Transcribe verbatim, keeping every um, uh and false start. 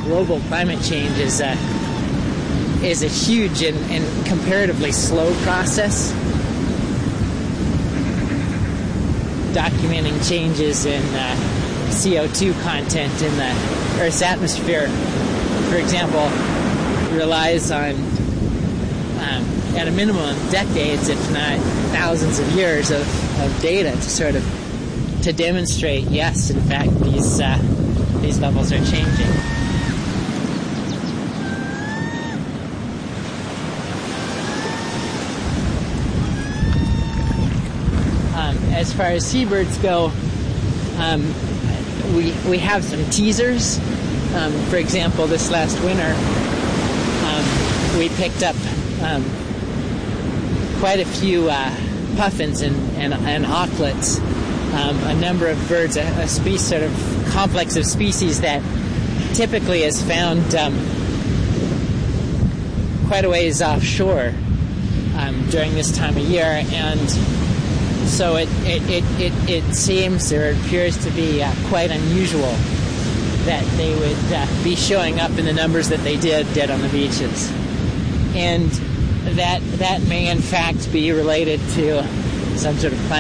global climate change is a, is a huge and, and comparatively slow process, documenting changes in uh, C O two content in the Earth's atmosphere, for example, relies on, um, at a minimum, decades, if not thousands of years of, of data to sort of to demonstrate, yes, in fact, these uh, these levels are changing. Um, as far as seabirds go, um, we we have some teasers. Um, for example, this last winter, um, we picked up um, quite a few uh, puffins and, and, and auklets, um, a number of birds, a, a species, sort of complex of species that typically is found um, quite a ways offshore um, during this time of year, and so it it, it, it, it seems or it appears to be uh, quite unusual that they would uh, be showing up in the numbers that they did dead on the beaches. And that that may in fact be related to some sort of climate